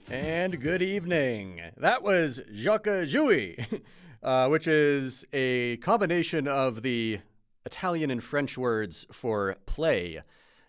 And good evening. That was Jacques Jouy, which is a combination of the Italian and French words for play.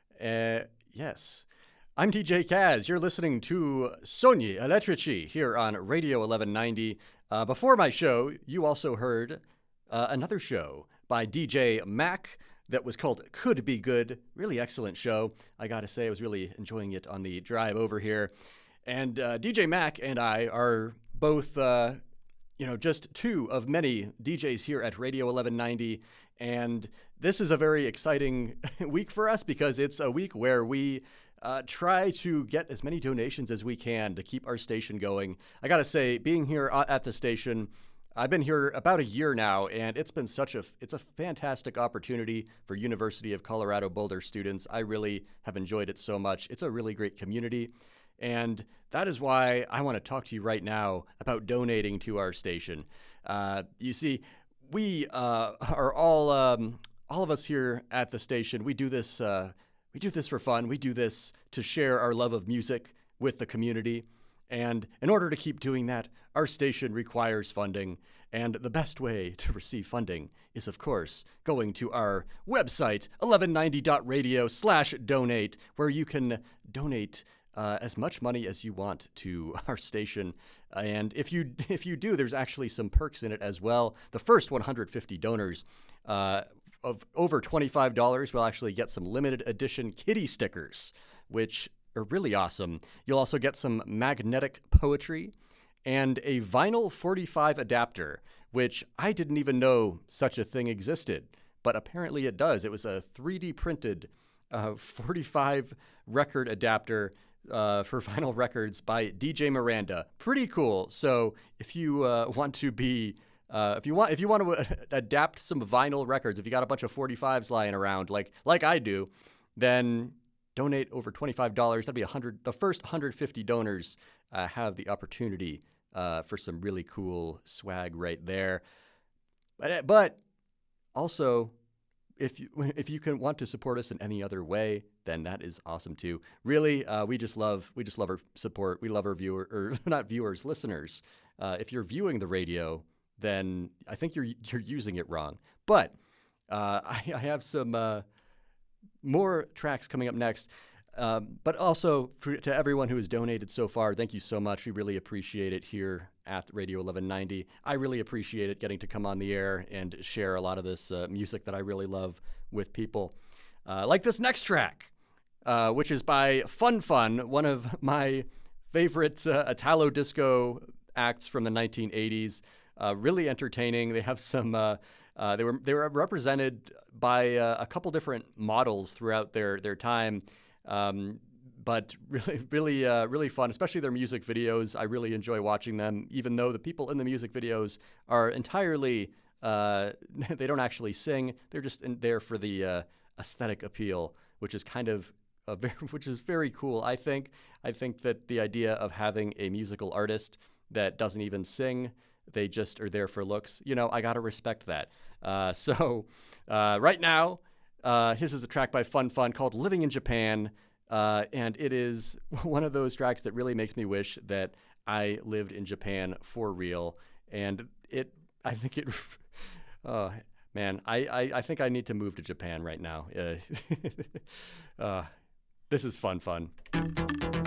Yes. I'm DJ Kaz. You're listening to Sogni Elettrici here on Radio 1190. Before my show, you also heard another show by DJ Mac that was called Could Be Good. Really excellent show. I gotta say, I was really enjoying it on the drive over here. And DJ Mac and I are both, just two of many DJs here at Radio 1190. And this is a very exciting week for us because it's a week where we try to get as many donations as we can to keep our station going. I got to say, being here at the station, I've been here about a year now, and it's been it's a fantastic opportunity for University of Colorado Boulder students. I really have enjoyed it so much. It's a really great community. And that is why I want to talk to you right now about donating to our station. You see, we are all of us here at the station. We do this for fun. We do this to share our love of music with the community. And in order to keep doing that, our station requires funding. And the best way to receive funding is, of course, going to our website, 1190.radio/donate, where you can donate as much money as you want to our station. And if you do, there's actually some perks in it as well. The first 150 donors of over $25 will actually get some limited edition kitty stickers, which are really awesome. You'll also get some magnetic poetry and a vinyl 45 adapter, which I didn't even know such a thing existed, but apparently it does. It was a 3D printed 45 record adapter for vinyl records by DJ Miranda. Pretty cool. So if you want to be, if you want to adapt some vinyl records, if you got a bunch of 45s lying around, like I do, then donate over $25. That'd be 100. The first 150 donors have the opportunity for some really cool swag right there. But also, if you can want to support us in any other way, then that is awesome too. Really, we just love our support. We love our listeners. If you're viewing the radio, then I think you're using it wrong. But I have some more tracks coming up next. But also to everyone who has donated so far, thank you so much. We really appreciate it here at Radio 1190. I really appreciate it getting to come on the air and share a lot of this music that I really love with people. Like this next track, which is by Fun Fun, one of my favorite Italo disco acts from the 1980s. Really entertaining. They have some. They were represented by a couple different models throughout their time. But really fun, especially their music videos. I really enjoy watching them, even though the people in the music videos are entirely, they don't actually sing. They're just there for the aesthetic appeal, which is which is very cool. I think that the idea of having a musical artist that doesn't even sing, they just are there for looks. I gotta respect that. So right now, his is a track by Fun Fun called Living in Japan, and it is one of those tracks that really makes me wish that I lived in Japan for real. And I think it, oh man, I think I need to move to Japan right now. This is Fun Fun.